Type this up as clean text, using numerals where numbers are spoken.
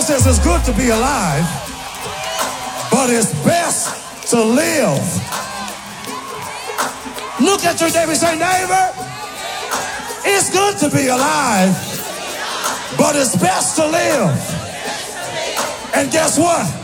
says it's good to be alive, but it's best to live. Look at your neighbor and say, neighbor, it's good to be alive, but it's best to live. And guess what?